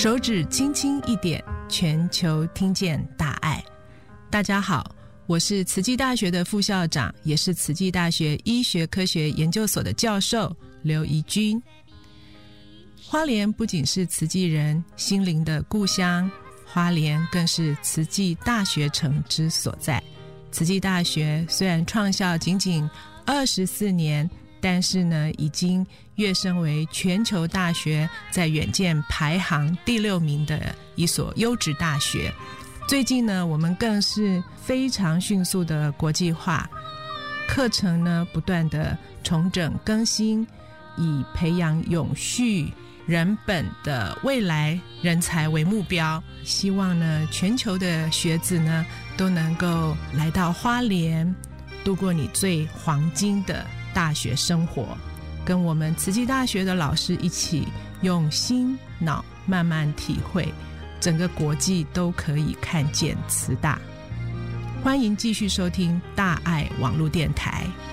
手指轻轻一点，全球听见大爱。大家好，我是慈济大学的副校长，也是慈济大学医学科学研究所的教授刘怡君。花莲不仅是慈济人心灵的故乡，花莲更是慈济大学城之所在。慈济大学虽然创校仅仅24年，但是呢，已经跃升为全球大学在远见排行第6名的一所优质大学。最近呢，我们更是非常迅速的国际化，课程呢不断的重整更新，以培养永续人本的未来人才为目标，希望呢全球的学子呢都能够来到花莲，度过你最黄金的大学生活，跟我们慈济大学的老师一起用心脑慢慢体会整个国际都可以看见慈大。欢迎继续收听大爱网络电台。